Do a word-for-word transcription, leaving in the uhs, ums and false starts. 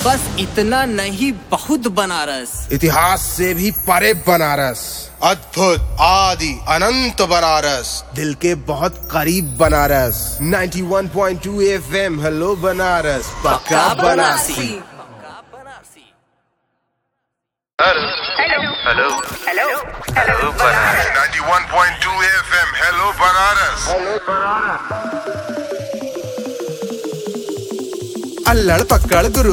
बस इतना नहीं, बहुत बनारस। इतिहास से भी परे बनारस, अद्भुत आदि अनंत बनारस, दिल के बहुत करीब बनारस। इक्यानवे पॉइंट दो एफएम, हेलो बनारस, पक्का Banarasi. Hello hello hello hello Banaras. इक्यानवे पॉइंट दो एफएम, हेलो बनारस। अल्लड़ पकड़ गुरु,